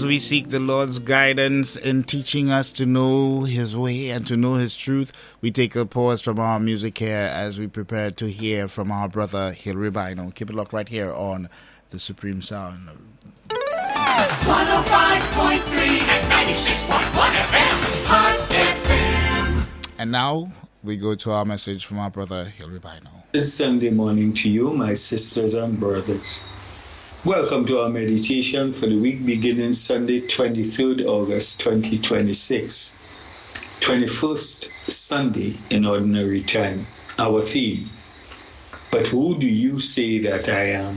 as we seek the Lord's guidance in teaching us to know His way and to know His truth, we take a pause from our music here as we prepare to hear from our brother Hilary Bino. Keep it locked right here on The Supreme Sound. 105.3 and 96.1 FM, Hot FM. And now we go to our message from our brother Hilary Bino. This Sunday morning to you, my sisters and brothers. Welcome to our meditation for the week beginning Sunday, 23rd August 2026, 21st Sunday in Ordinary Time. Our theme, but who do you say that I am?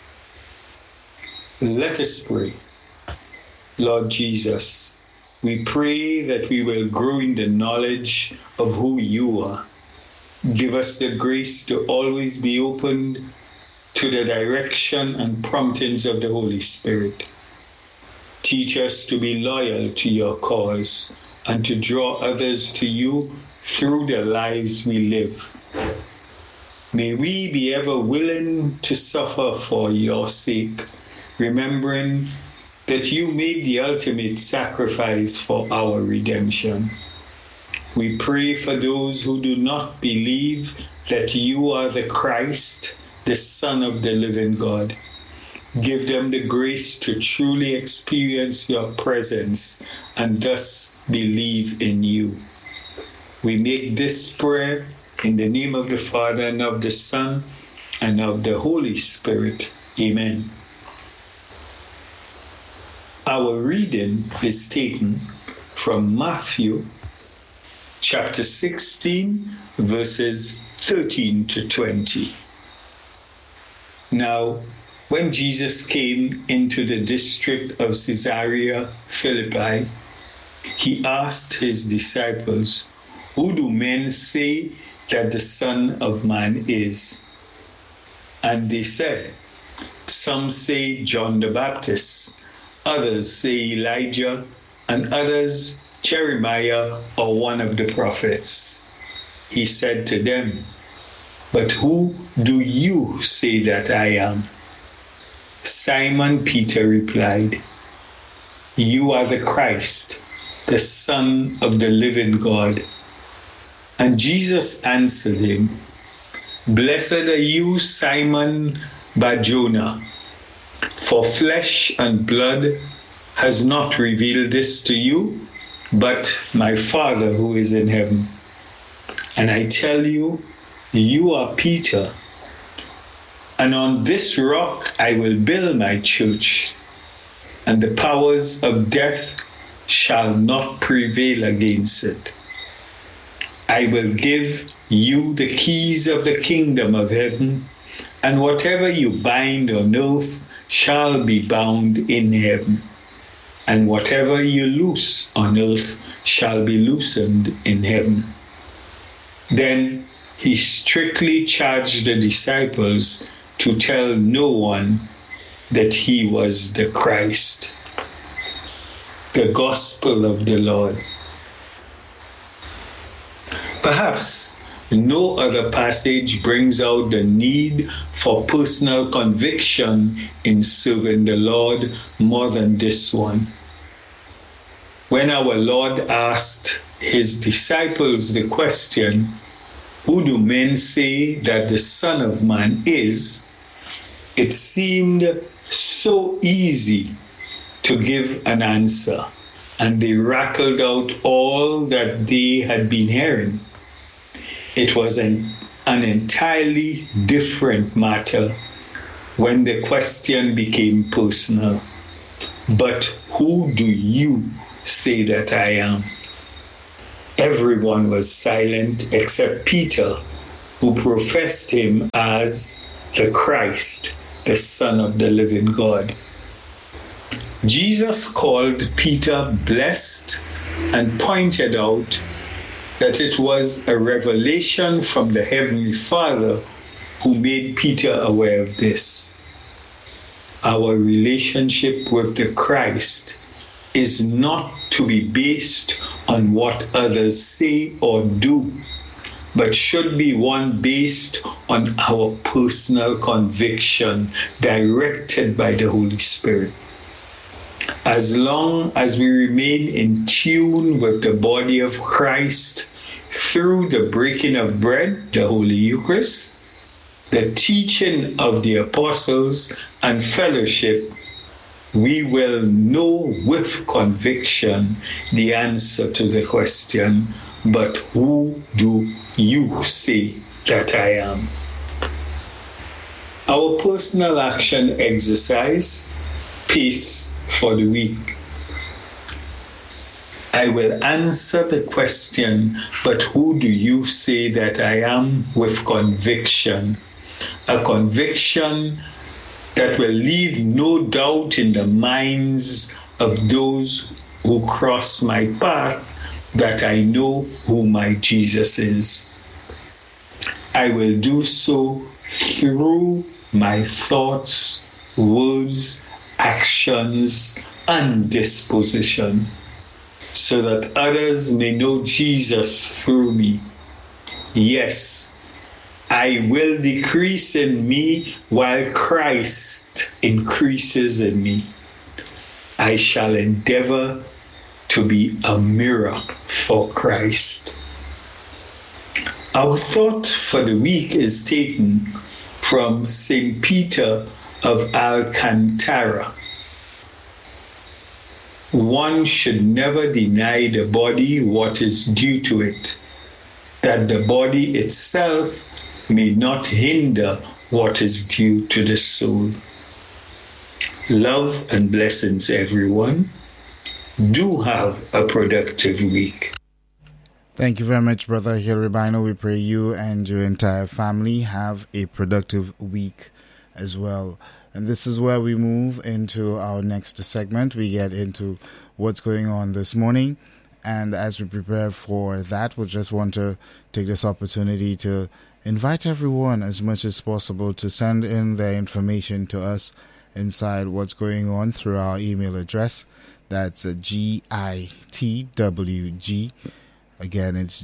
Let us pray. Lord Jesus, we pray that we will grow in the knowledge of who you are. Give us the grace to always be open to the direction and promptings of the Holy Spirit. Teach us to be loyal to your cause and to draw others to you through the lives we live. May we be ever willing to suffer for your sake, remembering that you made the ultimate sacrifice for our redemption. We pray for those who do not believe that you are the Christ, the Son of the living God. Give them the grace to truly experience your presence and thus believe in you. We make this prayer in the name of the Father and of the Son and of the Holy Spirit. Amen. Our reading is taken from Matthew chapter 16, verses 13 to 20. Now, when Jesus came into the district of Caesarea Philippi, he asked his disciples, "Who do men say that the Son of Man is?" And they said, "Some say John the Baptist, others say Elijah, and others Jeremiah or one of the prophets." He said to them, "But who do you say that I am?" Simon Peter replied, "You are the Christ, the Son of the living God." And Jesus answered him, "Blessed are you, Simon Bar-Jonah, for flesh and blood has not revealed this to you, but my Father who is in heaven. And I tell you, you are Peter, and on this rock I will build my church, and the powers of death shall not prevail against it. I will give you the keys of the kingdom of heaven, and whatever you bind on earth shall be bound in heaven, and whatever you loose on earth shall be loosened in heaven." Then he strictly charged the disciples to tell no one that he was the Christ. The Gospel of the Lord. Perhaps no other passage brings out the need for personal conviction in serving the Lord more than this one. When our Lord asked his disciples the question, "Who do men say that the Son of Man is?" it seemed so easy to give an answer, and they rattled out all that they had been hearing. It was an entirely different matter when the question became personal. "But who do you say that I am?" Everyone was silent except Peter, who professed him as the Christ, the Son of the living God. Jesus called Peter blessed and pointed out that it was a revelation from the Heavenly Father who made Peter aware of this. Our relationship with the Christ is not to be based on what others say or do, but should be one based on our personal conviction directed by the Holy Spirit. As long as we remain in tune with the body of Christ through the breaking of bread, the Holy Eucharist, the teaching of the apostles, and fellowship, we will know with conviction the answer to the question, but who do you say that I am? Our personal action exercise, Peace for the week. I will answer the question, but who do you say that I am, with conviction? A conviction that will leave no doubt in the minds of those who cross my path that I know who my Jesus is. I will do so through my thoughts, words, actions, and disposition, so that others may know Jesus through me. Yes, I will decrease in me while Christ increases in me. I shall endeavor to be a mirror for Christ. Our thought for the week is taken from St. Peter of Alcantara. One should never deny the body what is due to it, that the body itself may not hinder what is due to the soul. Love and blessings, everyone. Do have a productive week. Thank you very much, Brother Hilary Bino. We pray you and your entire family have a productive week as well. And this is where we move into our next segment. We get into what's going on this morning. And as we prepare for that, we just want to take this opportunity to invite everyone as much as possible to send in their information to us inside what's going on through our email address. That's GITWG. Again, it's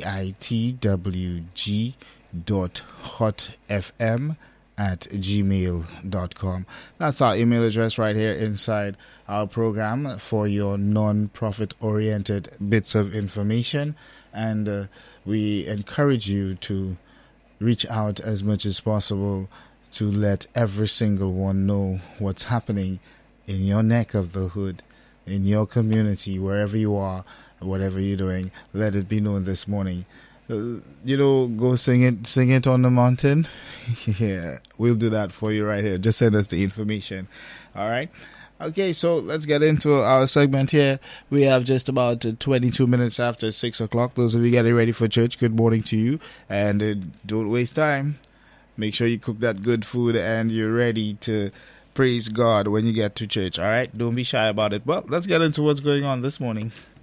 gitwg.hotfm@gmail.com. That's our email address right here inside our program for your non-profit oriented bits of information. And we encourage you to reach out as much as possible to let every single one know what's happening in your neck of the hood, in your community, wherever you are, whatever you're doing. Let it be known this morning. Go sing it on the mountain. Yeah, we'll do that for you right here. Just send us the information. All right. Okay, so let's get into our segment here. We have just about 22 minutes after 6 o'clock. Those of you getting ready for church, good morning to you. And don't waste time. Make sure you cook that good food and you're ready to praise God when you get to church. All right, don't be shy about it. Well, let's get into what's going on this morning.